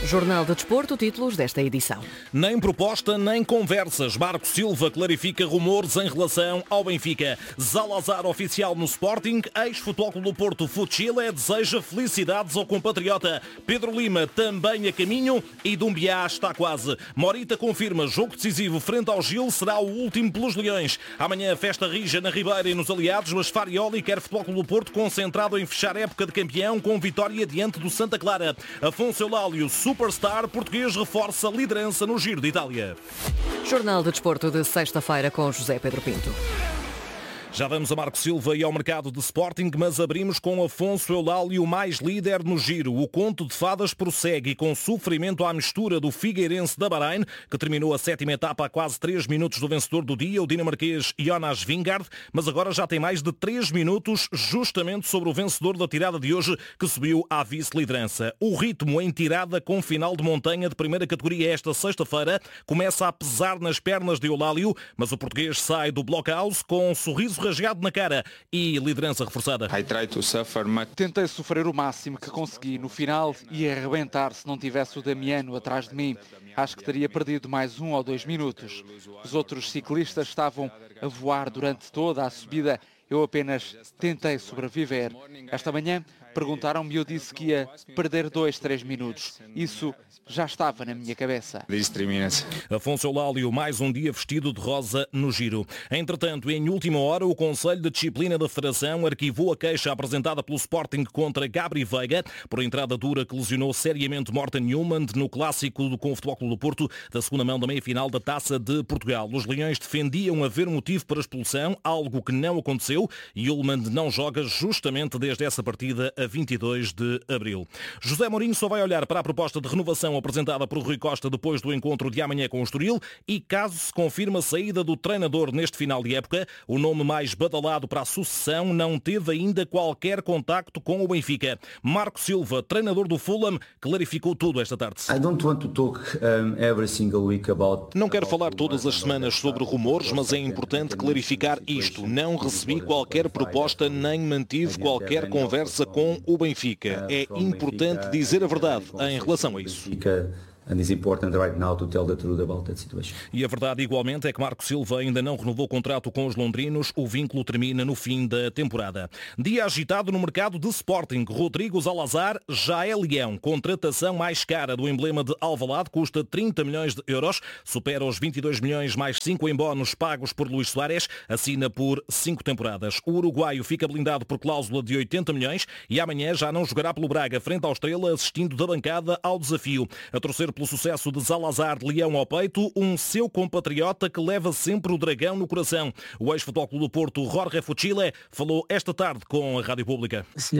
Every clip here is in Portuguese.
Jornal de Desporto, títulos desta edição. Nem proposta, nem conversas. Marco Silva clarifica rumores em relação ao Benfica. Zalazar oficial no Sporting. Ex-Futebol Clube do Porto Futchile deseja felicidades ao compatriota. Pedro Lima também a caminho e Dumbiá está quase. Morita confirma jogo decisivo frente ao Gil será o último pelos Leões. Amanhã festa rija na Ribeira e nos Aliados, mas Farioli quer Futebol Clube do Porto concentrado em fechar a época de campeão com vitória diante do Santa Clara. Afonso Eulálio, superstar português, reforça a liderança no Giro de Itália. Jornal de Desporto de sexta-feira com José Pedro Pinto. Já vamos a Marco Silva e ao mercado de Sporting, mas abrimos com Afonso Eulálio, mais líder no Giro. O conto de fadas prossegue e com sofrimento à mistura do Figueirense da Bahrein, que terminou a 7ª etapa a quase 3 minutos do vencedor do dia, o dinamarquês Jonas Vingegaard, mas agora já tem mais de 3 minutos justamente sobre o vencedor da tirada de hoje, que subiu à vice-liderança. O ritmo em tirada com final de montanha de primeira categoria esta sexta-feira começa a pesar nas pernas de Eulálio, mas o português sai do blockhouse com um sorriso rasgado na cara e liderança reforçada. Tentei sofrer o máximo que consegui. No final ia arrebentar se não tivesse o Damiano atrás de mim. Acho que teria perdido mais 1 ou 2 minutos. Os outros ciclistas estavam a voar durante toda a subida. Eu apenas tentei sobreviver. Esta manhã perguntaram-me e eu disse que ia perder 2, 3 minutos. Isso já estava na minha cabeça. Afonso Eulálio, mais um dia vestido de rosa no Giro. Entretanto, em última hora, o Conselho de Disciplina da Federação arquivou a queixa apresentada pelo Sporting contra Gabri Veiga por entrada dura que lesionou seriamente Morten Newman no clássico com o Futebol Clube do Porto da segunda mão da meia-final da Taça de Portugal. Os Leões defendiam haver motivo para expulsão, algo que não aconteceu, e Ullmann não joga justamente desde essa partida a 22 de abril. José Mourinho só vai olhar para a proposta de renovação apresentada por Rui Costa depois do encontro de amanhã com o Estoril e, caso se confirme a saída do treinador neste final de época, o nome mais badalado para a sucessão não teve ainda qualquer contacto com o Benfica. Marco Silva, treinador do Fulham, clarificou tudo esta tarde. Não quero falar todas as semanas sobre rumores, mas é importante clarificar isto. Não recebi qualquer proposta nem mantive qualquer conversa com o Benfica. É importante dizer a verdade em relação a isso. E a verdade igualmente é que Marco Silva ainda não renovou o contrato com os londrinos. O vínculo termina no fim da temporada. Dia agitado no mercado de Sporting. Rodrigo Zalazar já é Leão. Contratação mais cara do emblema de Alvalade custa 30 milhões de euros. Supera os 22 milhões mais 5 em bónus pagos por Luís Soares. Assina por 5 temporadas. O uruguaio fica blindado por cláusula de 80 milhões e amanhã já não jogará pelo Braga frente ao Estrela, assistindo da bancada ao desafio. A torcer pelo sucesso de Zalazar de Leão ao peito, um seu compatriota que leva sempre o dragão no coração. O ex-Futebol Clube do Porto, Jorge Futchile, falou esta tarde com a Rádio Pública. Se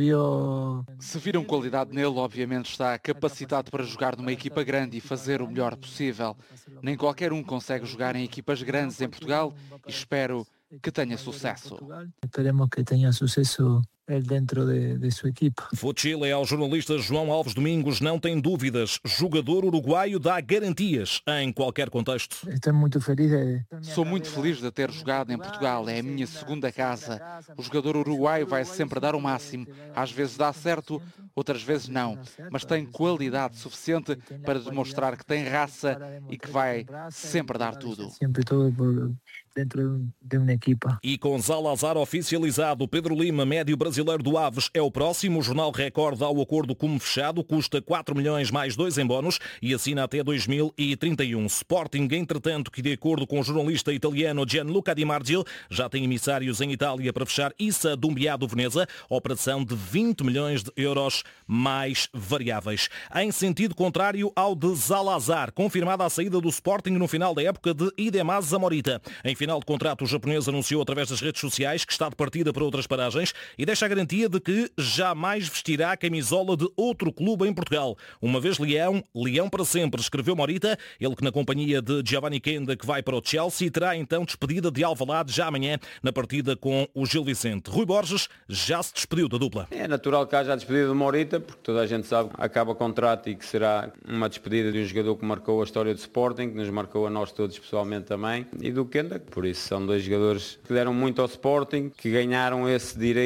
viram qualidade nele, obviamente está capacitado para jogar numa equipa grande e fazer o melhor possível. Nem qualquer um consegue jogar em equipas grandes em Portugal e espero que tenha sucesso. Esperemos que tenha sucesso dentro de sua equipa. Futchile ao jornalista João Alves Domingos, não tem dúvidas. Jogador uruguaio dá garantias em qualquer contexto. Estou muito feliz. Sou muito feliz de ter jogado em Portugal. É a minha segunda casa. O jogador uruguaio vai sempre dar o máximo. Às vezes dá certo, outras vezes não. Mas tem qualidade suficiente para demonstrar que tem raça e que vai sempre dar tudo. Sempre todo dentro de uma equipa. E com Zalazar oficializado, Pedro Lima, médio brasileiro do Aves, é o próximo. O Jornal Record dá o acordo como fechado, custa 4 milhões mais 2 em bónus e assina até 2031. Sporting, entretanto, que de acordo com o jornalista italiano Gianluca Di Marzio, já tem emissários em Itália para fechar Issa Dumbiá do Veneza, operação de 20 milhões de euros mais variáveis. Em sentido contrário ao de Zalazar, confirmada a saída do Sporting no final da época de Idemaz Zamorita. Em final de contrato, o japonês anunciou através das redes sociais que está de partida para outras paragens e deixa a garantia de que jamais vestirá a camisola de outro clube em Portugal. Uma vez Leão, Leão para sempre, escreveu Morita, ele que na companhia de Giovanni Kenda, que vai para o Chelsea, terá então despedida de Alvalade já amanhã na partida com o Gil Vicente. Rui Borges já se despediu da dupla. É natural que haja a despedida de Morita, porque toda a gente sabe que acaba o contrato e que será uma despedida de um jogador que marcou a história do Sporting, que nos marcou a nós todos pessoalmente também, e do Kenda. Por isso são dois jogadores que deram muito ao Sporting, que ganharam esse direito de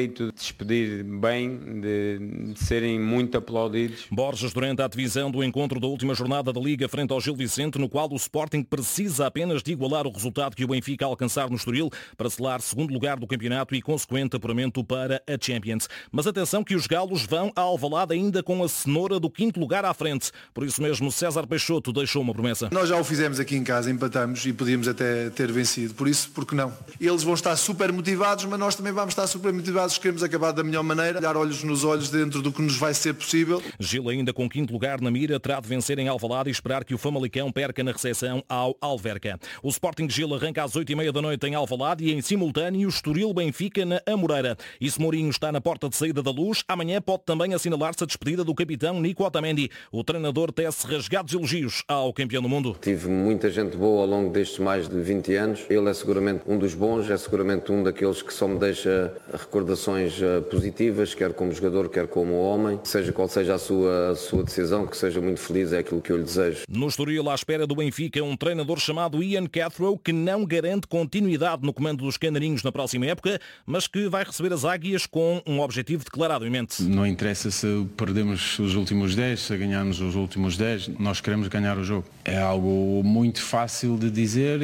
despedir bem, de serem muito aplaudidos. Borges durante a divisão do encontro da última jornada da Liga frente ao Gil Vicente, no qual o Sporting precisa apenas de igualar o resultado que o Benfica alcançar no Estoril para selar segundo lugar do campeonato e consequente apuramento para a Champions. Mas atenção que os galos vão a Alvalade ainda com a cenoura do quinto lugar à frente. Por isso mesmo, César Peixoto deixou uma promessa. Nós já o fizemos aqui em casa, empatamos e podíamos até ter vencido. Por isso, por que não? Eles vão estar super motivados, mas nós também vamos estar super motivados. Queremos acabar da melhor maneira, olhar olhos nos olhos dentro do que nos vai ser possível. Gil ainda com quinto lugar na mira, terá de vencer em Alvalade e esperar que o Famalicão perca na recepção ao Alverca. O Sporting Gil arranca às 8h30 da noite em Alvalade e em simultâneo Estoril Benfica na Amoreira. E se Mourinho está na porta de saída da Luz, amanhã pode também assinalar-se a despedida do capitão Nico Otamendi. O treinador tece rasgados elogios ao campeão do mundo. Tive muita gente boa ao longo destes mais de 20 anos. Ele é seguramente um dos bons, é seguramente um daqueles que só me deixa recordações positivas, quer como jogador, quer como homem. Seja qual seja a sua decisão, que seja muito feliz, é aquilo que eu lhe desejo. No Estoril, à espera do Benfica, um treinador chamado Ian Cathro, que não garante continuidade no comando dos canarinhos na próxima época, mas que vai receber as águias com um objetivo declarado em mente. Não interessa se perdemos os últimos 10, se ganhamos os últimos 10, nós queremos ganhar o jogo. É algo muito fácil de dizer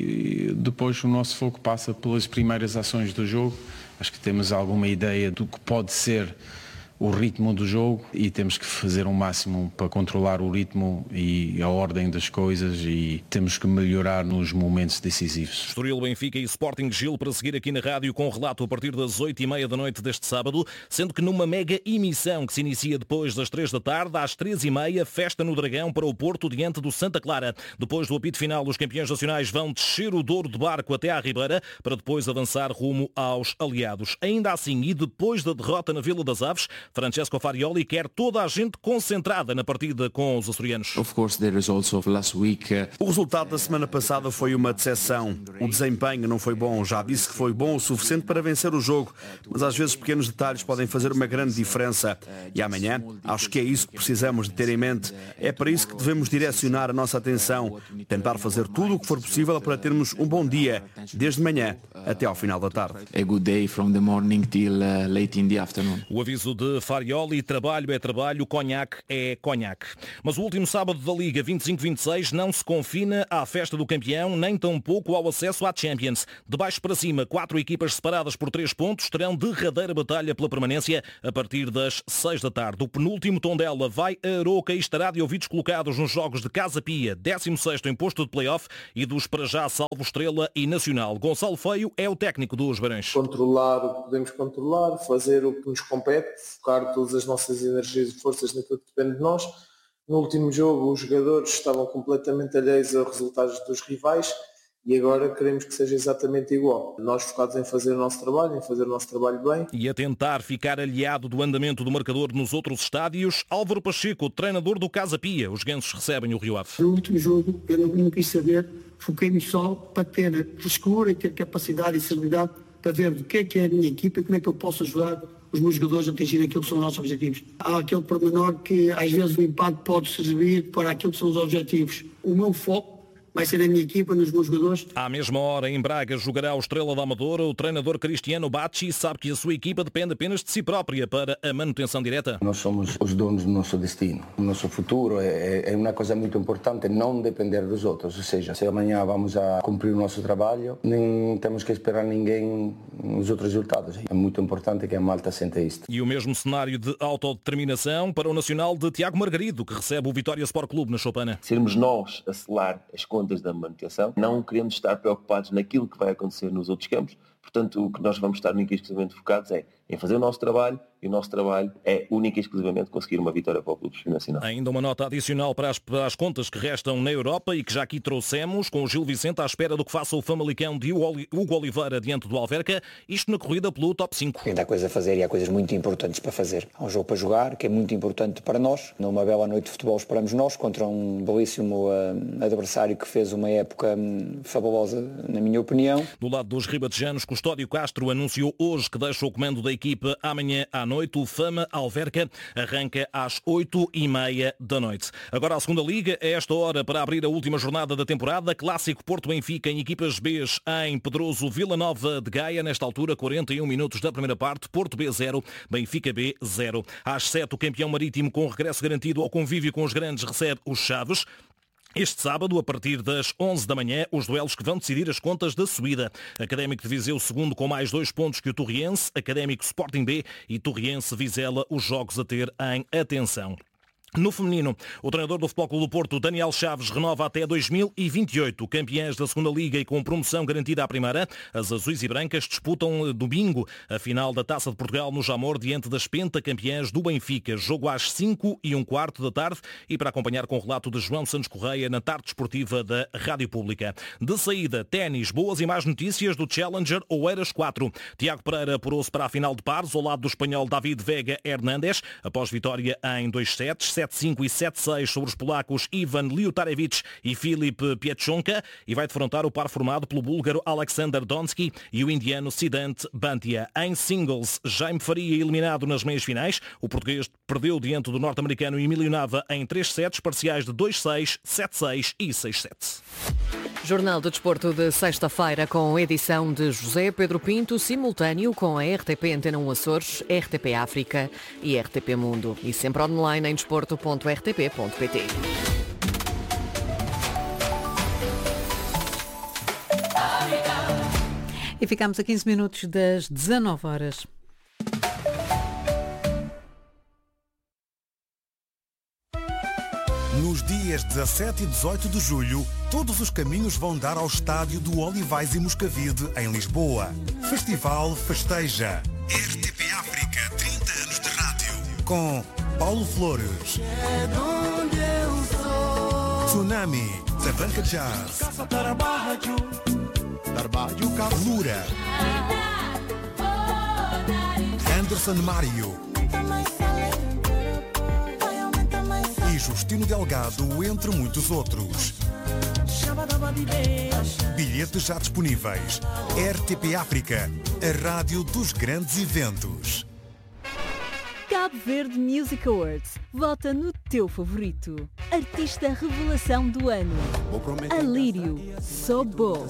e depois o nosso foco passa pelas primeiras ações do jogo. Acho que temos alguma ideia do que pode ser o ritmo do jogo e temos que fazer o máximo para controlar o ritmo e a ordem das coisas e temos que melhorar nos momentos decisivos. Estoril, Benfica e Sporting Gil para seguir aqui na rádio com relato a partir das 8h30 da noite deste sábado, sendo que numa mega emissão que se inicia depois das 3 da tarde, às 3h30, festa no Dragão para o Porto diante do Santa Clara. Depois do apito final, os campeões nacionais vão descer o Douro de barco até à Ribeira para depois avançar rumo aos aliados. Ainda assim, e depois da derrota na Vila das Aves, Francesco Farioli quer toda a gente concentrada na partida com os açorianos. O resultado da semana passada foi uma decepção. O desempenho não foi bom. Já disse que foi bom o suficiente para vencer o jogo, mas às vezes pequenos detalhes podem fazer uma grande diferença. E amanhã, acho que é isso que precisamos de ter em mente. É para isso que devemos direcionar a nossa atenção. Tentar fazer tudo o que for possível para termos um bom dia, desde manhã até ao final da tarde. O aviso de Farioli, trabalho é trabalho, conhaque é conhaque. Mas o último sábado da Liga 25-26 não se confina à festa do campeão, nem tampouco ao acesso à Champions. De baixo para cima, 4 equipas separadas por 3 pontos terão derradeira batalha pela permanência a partir das 6 da tarde. O penúltimo Tondela vai a Aroca e estará de ouvidos colocados nos jogos de Casa Pia, 16º em posto de play-off e dos para já Salvo Estrela e Nacional. Gonçalo Feio é o técnico dos Barões. Controlar o que podemos controlar, fazer o que nos compete, focar todas as nossas energias e forças naquilo que depende de nós. No último jogo os jogadores estavam completamente alheios aos resultados dos rivais e agora queremos que seja exatamente igual. Nós focados em fazer o nosso trabalho, em fazer o nosso trabalho bem. E a tentar ficar aliado do andamento do marcador nos outros estádios, Álvaro Pacheco, treinador do Casa Pia. Os gansos recebem o Rio Ave. No último jogo eu não quis saber, foquei-me só para ter frescura e ter capacidade e serenidade para ver o que é a minha equipa e como é que eu posso ajudar os meus jogadores a atingir aquilo que são os nossos objetivos. Há aquele pormenor que às vezes o empate pode servir para aquilo que são os objetivos. O meu foco vai ser a minha equipa, nos meus jogadores. À mesma hora, em Braga, jogará o Estrela da Amadora. O treinador Cristiano Bacci sabe que a sua equipa depende apenas de si própria para a manutenção direta. Nós somos os donos do nosso destino. O nosso futuro é uma coisa muito importante, não depender dos outros. Ou seja, se amanhã vamos a cumprir o nosso trabalho, nem temos que esperar ninguém nos outros resultados. É muito importante que a malta sente isto. E o mesmo cenário de autodeterminação para o Nacional de Tiago Margarido, que recebe o Vitória Sport Clube na Choupana. Sermos nós a selar as contas da manutenção, não queremos estar preocupados naquilo que vai acontecer nos outros campos, portanto o que nós vamos estar única e exclusivamente focados é em fazer o nosso trabalho, e o nosso trabalho é única e exclusivamente conseguir uma vitória para o Clube Nacional. Ainda uma nota adicional para as contas que restam na Europa e que já aqui trouxemos, com o Gil Vicente à espera do que faça o Famalicão de Hugo Oliveira diante do Alverca, isto na corrida pelo top 5. Ainda há coisas a fazer e há coisas muito importantes para fazer. Há um jogo para jogar, que é muito importante para nós. Numa bela noite de futebol esperamos nós, contra um belíssimo adversário que fez uma época fabulosa, na minha opinião. Do lado dos ribatejanos, Custódio Castro anunciou hoje que deixa o comando da equipa amanhã à noite. O Fama Alverca arranca às 8h30 da noite. Agora a segunda Liga, a esta hora para abrir a última jornada da temporada. Clássico Porto-Benfica em equipas B em Pedroso, Vila Nova de Gaia. Nesta altura, 41 minutos da primeira parte. Porto B 0, Benfica B 0. Às 7, o campeão marítimo com regresso garantido ao convívio com os grandes recebe os Chaves. Este sábado, a partir das 11 da manhã, os duelos que vão decidir as contas da subida. Académico de Viseu, segundo, com mais 2 pontos que o Torriense. Académico Sporting B e Torriense Vizela, os jogos a ter em atenção. No feminino, o treinador do Futebol Clube do Porto, Daniel Chaves, renova até 2028. Campeãs da segunda Liga e com promoção garantida à primeira, as azuis e brancas disputam domingo a final da Taça de Portugal no Jamor diante das pentacampeãs do Benfica. Jogo às 5h15 da tarde e para acompanhar com o relato de João Santos Correia na tarde esportiva da Rádio Pública. De saída, ténis, boas e más notícias do Challenger Oeiras 4. Tiago Pereira apurou-se para a final de pares ao lado do espanhol David Vega Hernández, após vitória em 2 sets, 7-5 e 7-6 sobre os polacos Ivan Liutarevich e Filip Pietchonka, e vai defrontar o par formado pelo búlgaro Alexander Donsky e o indiano Siddhant Bantia. Em singles, Jaime Faria eliminado nas meias finais. O português perdeu diante do norte-americano Emilio Nava em 3 sets parciais de 2-6, 7-6 e 6-7. Jornal de Desporto de sexta-feira com edição de José Pedro Pinto, simultâneo com a RTP Antena 1 Açores, RTP África e RTP Mundo. E sempre online em desporto.rtp.pt. E ficamos a 15 minutos das 19 horas. Nos dias 17 e 18 de julho, todos os caminhos vão dar ao estádio do Olivais e Moscavide, em Lisboa. Festival Festeja. RTP África, 30 anos de rádio. Com Paulo Flores, Tsunami, Tabanca Jazz, Lura, Anderson Mário e Justino Delgado, entre muitos outros. Bilhetes já disponíveis. RTP África, a rádio dos grandes eventos. Cabo Verde Music Awards. Vota no teu favorito. Artista revelação do ano. Alírio, Sobo.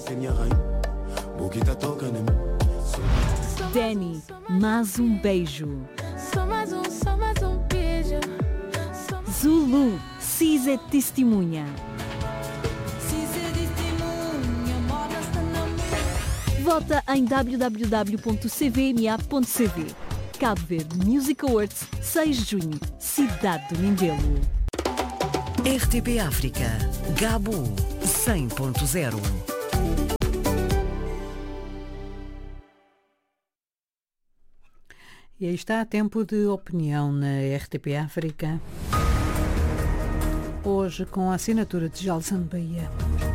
Danny, mais um beijo. Só mais um beijo. Zulu, Cisa Testemunha. Vota em www.cvma.cv. Cabo Verde Music Awards, 6 de junho, Cidade do Mindelo. RTP África, Gabo 100.0. E aí está, tempo de opinião na RTP África. Hoje com a assinatura de Gelson Bahia.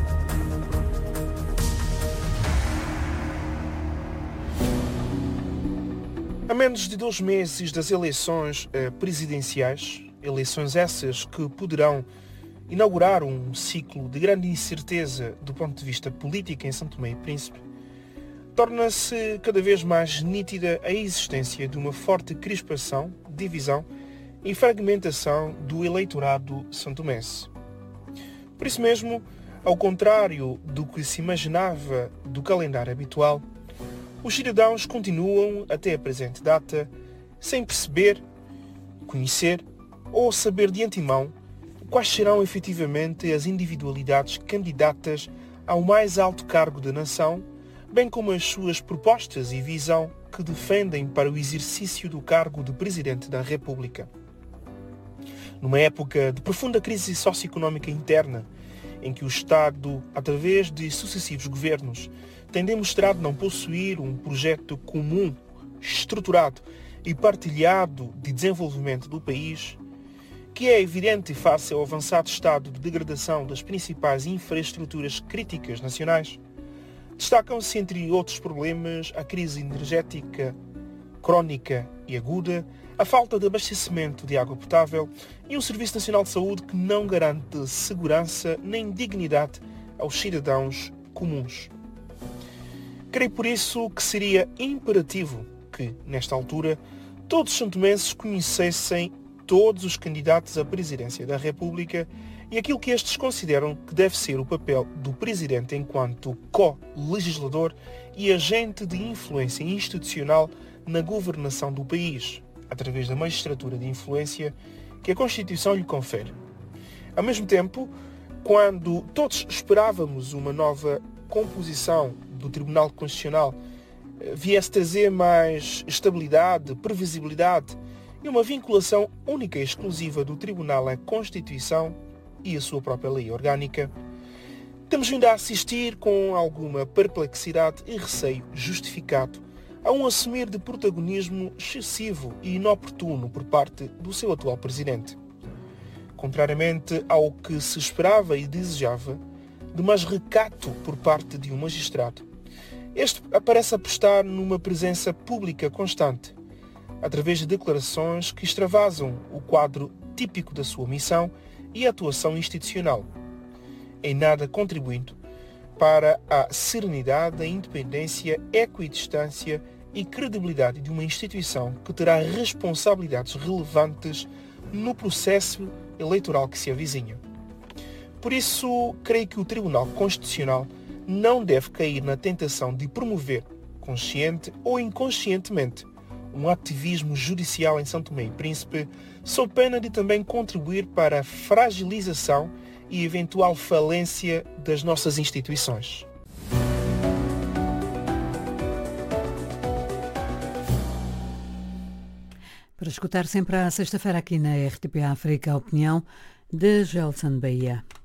A menos de 2 meses das eleições presidenciais, eleições essas que poderão inaugurar um ciclo de grande incerteza do ponto de vista político em São Tomé e Príncipe, torna-se cada vez mais nítida a existência de uma forte crispação, divisão e fragmentação do eleitorado santomense. Por isso mesmo, ao contrário do que se imaginava do calendário habitual, os cidadãos continuam, até a presente data, sem perceber, conhecer ou saber de antemão quais serão efetivamente as individualidades candidatas ao mais alto cargo da nação, bem como as suas propostas e visão que defendem para o exercício do cargo de Presidente da República. Numa época de profunda crise socioeconómica interna, em que o Estado, através de sucessivos governos, tem demonstrado não possuir um projeto comum, estruturado e partilhado de desenvolvimento do país, que é evidente face ao avançado estado de degradação das principais infraestruturas críticas nacionais, destacam-se, entre outros problemas, a crise energética crónica e aguda, a falta de abastecimento de água potável e um Serviço Nacional de Saúde que não garante segurança nem dignidade aos cidadãos comuns. Creio por isso que seria imperativo que, nesta altura, todos os santomenses conhecessem todos os candidatos à presidência da República e aquilo que estes consideram que deve ser o papel do Presidente enquanto co-legislador e agente de influência institucional na governação do país, através da magistratura de influência que a Constituição lhe confere. Ao mesmo tempo, quando todos esperávamos uma nova composição do Tribunal Constitucional viesse trazer mais estabilidade, previsibilidade e uma vinculação única e exclusiva do Tribunal à Constituição e à sua própria lei orgânica, temos vindo a assistir com alguma perplexidade e receio justificado a um assumir de protagonismo excessivo e inoportuno por parte do seu atual Presidente. Contrariamente ao que se esperava e desejava, de mais recato por parte de um magistrado, este parece apostar numa presença pública constante, através de declarações que extravasam o quadro típico da sua missão e atuação institucional, em nada contribuindo para a serenidade, a independência, equidistância e credibilidade de uma instituição que terá responsabilidades relevantes no processo eleitoral que se avizinha. Por isso, creio que o Tribunal Constitucional não deve cair na tentação de promover, consciente ou inconscientemente, um ativismo judicial em São Tomé e Príncipe, sob pena de também contribuir para a fragilização e eventual falência das nossas instituições. Para escutar sempre à sexta-feira aqui na RTP África, a opinião de Gelson Bahia.